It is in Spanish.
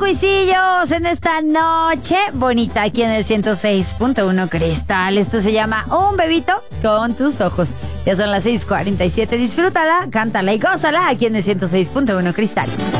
cuisillos en esta noche bonita aquí en el 106.1 Cristal. Esto se llama Un bebito con tus ojos. Ya son las 6:47. Disfrútala, cántala y gózala aquí en el 106.1 Cristal.